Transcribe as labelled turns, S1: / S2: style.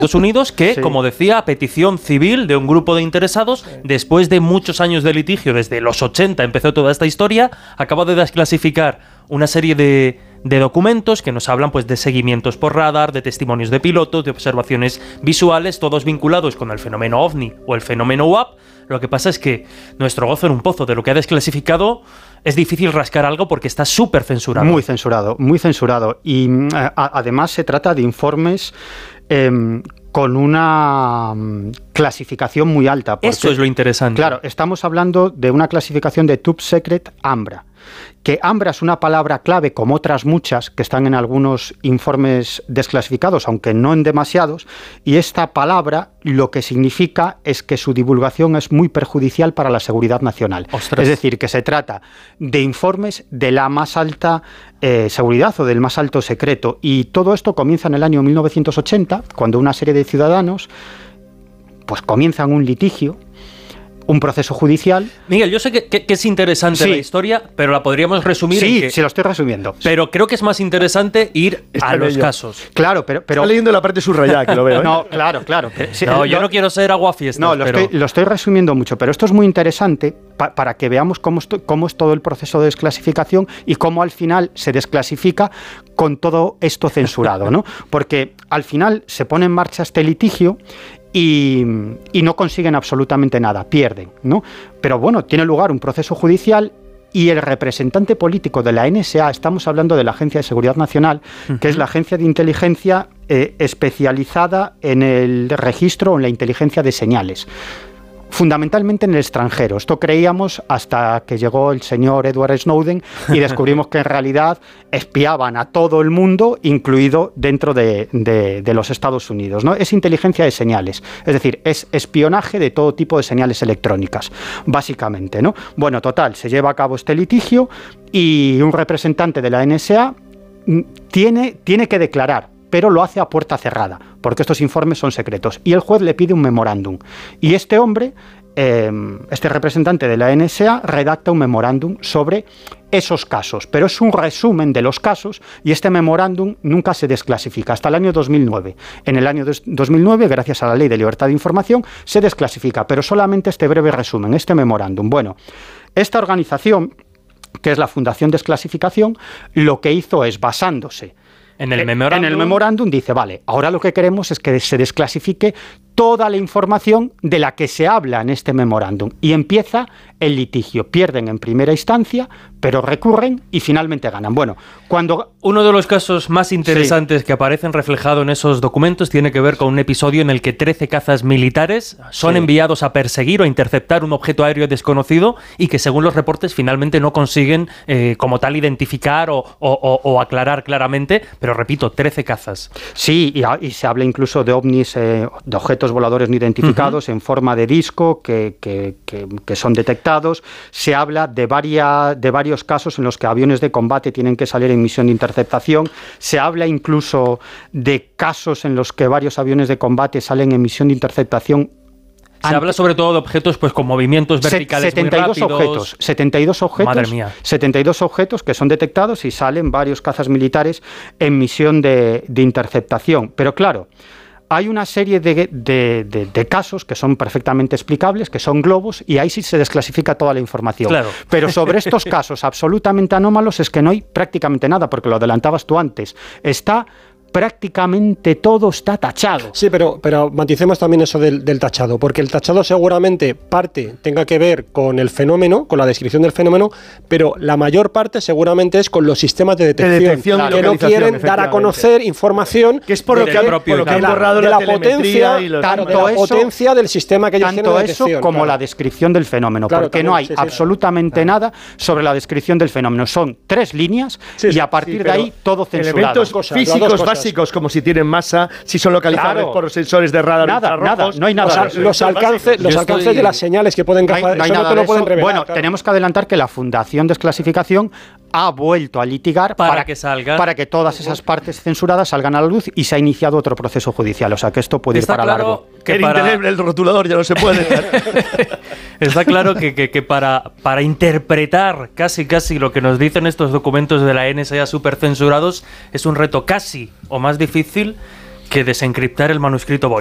S1: Estados Unidos que, como decía, a petición civil de un grupo de interesados, después de muchos años de litigio, desde los 80 empezó toda esta historia, acaba de desclasificar una serie de documentos que nos hablan pues de seguimientos por radar, de testimonios de pilotos, de observaciones visuales, todos vinculados con el fenómeno OVNI o el fenómeno UAP. Lo que pasa es que nuestro gozo en un pozo de lo que ha desclasificado es difícil rascar algo porque está súper censurado.
S2: Muy censurado, muy censurado. Y además se trata de informes con una clasificación muy alta. Porque,
S1: eso es lo interesante.
S2: Claro, estamos hablando de una clasificación de Top Secret AMBRA. Que AMBRA es una palabra clave, como otras muchas que están en algunos informes desclasificados, aunque no en demasiados, y esta palabra lo que significa es que su divulgación es muy perjudicial para la seguridad nacional.
S1: ¡Ostras!
S2: Es decir, que se trata de informes de la más alta seguridad o del más alto secreto. Y todo esto comienza en el año 1980, cuando una serie de ciudadanos pues comienzan un litigio, un proceso judicial.
S1: Miguel, yo sé que es interesante la historia, pero la podríamos resumir.
S2: Sí, lo estoy resumiendo.
S1: Pero creo que es más interesante ir a los casos.
S2: Claro, pero
S3: está leyendo la parte subrayada, que lo veo, ¿eh?
S2: No, claro.
S1: Sí, no, yo no quiero ser aguafiestas.
S2: No, lo estoy resumiendo mucho, pero esto es muy interesante para que veamos cómo es todo el proceso de desclasificación y cómo al final se desclasifica con todo esto censurado, ¿no? Porque al final se pone en marcha este litigio y no consiguen absolutamente nada, pierden, ¿no? Pero bueno, tiene lugar un proceso judicial y el representante político de la NSA, estamos hablando de la Agencia de Seguridad Nacional, que es la agencia de inteligencia especializada en el registro o en la inteligencia de señales. Fundamentalmente en el extranjero. Esto creíamos hasta que llegó el señor Edward Snowden y descubrimos que en realidad espiaban a todo el mundo, incluido dentro de los Estados Unidos, ¿no? Es inteligencia de señales, es decir, es espionaje de todo tipo de señales electrónicas, básicamente, ¿no? Bueno, total, se lleva a cabo este litigio y un representante de la NSA tiene que declarar, pero lo hace a puerta cerrada, porque estos informes son secretos. Y el juez le pide un memorándum. Y este hombre, este representante de la NSA, redacta un memorándum sobre esos casos. Pero es un resumen de los casos y este memorándum nunca se desclasifica hasta el año 2009. En el año 2009, gracias a la Ley de Libertad de Información, se desclasifica, pero solamente este breve resumen, este memorándum. Bueno, esta organización, que es la Fundación Desclasificación, lo que hizo es, basándose en el memorándum, dice, vale, ahora lo que queremos es que se desclasifique toda la información de la que se habla en este memorándum. Y empieza el litigio. Pierden en primera instancia, pero recurren y finalmente ganan. Bueno, cuando...
S1: Uno de los casos más interesantes que aparecen reflejado en esos documentos tiene que ver con un episodio en el que 13 cazas militares son enviados a perseguir o a interceptar un objeto aéreo desconocido y que, según los reportes, finalmente no consiguen como tal identificar o aclarar claramente, pero repito, 13 cazas.
S2: Sí, y se habla incluso de ovnis, de objetos voladores no identificados en forma de disco que son detectados. Se habla de varios casos en los que aviones de combate tienen que salir en misión de interceptación. Se habla incluso de casos en los que varios aviones de combate salen en misión de interceptación.
S1: Se habla sobre todo de objetos pues con movimientos verticales
S2: 72
S1: muy rápidos.
S2: 72 objetos.
S1: Madre mía.
S2: 72 objetos que son detectados y salen varios cazas militares en misión de interceptación. Pero claro, hay una serie de casos que son perfectamente explicables, que son globos, y ahí sí se desclasifica toda la información.
S1: Claro.
S2: Pero sobre estos casos absolutamente anómalos es que no hay prácticamente nada, porque lo adelantabas tú antes. Prácticamente todo está tachado.
S3: Sí, pero maticemos también eso del tachado, porque el tachado seguramente tenga que ver con el fenómeno, con la descripción del fenómeno, pero la mayor parte seguramente es con los sistemas de detección
S4: claro,
S3: que no quieren dar a conocer información
S4: que es por lo que han borrado la telemetría y los
S3: potencia del sistema que ellos tienen de detección.
S2: Tanto eso como la descripción del fenómeno, porque no hay absolutamente nada sobre la descripción del fenómeno. Son 3 líneas y a partir de ahí todo censurado.
S4: Elementos físicos básicos, como si tienen masa, si son localizables por sensores de radar infrarrojos.
S2: No hay nada.
S3: Los alcances de las señales que pueden captar,
S2: no hay nada de eso. Bueno, tenemos que adelantar que la Fundación Desclasificación ha vuelto a litigar para que todas esas partes censuradas salgan a la luz y se ha iniciado otro proceso judicial. O sea que esto puede ir para largo.
S4: Indeleble el rotulador, ya no se puede.
S1: Está claro que para interpretar casi lo que nos dicen estos documentos de la NSA super censurados es un reto casi o más difícil que desencriptar el manuscrito